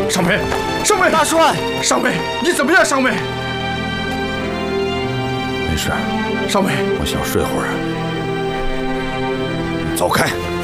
尚美，尚美， 大帅， 尚美，你怎么样？尚美， 没事。 尚美， 我想睡会儿。你走开。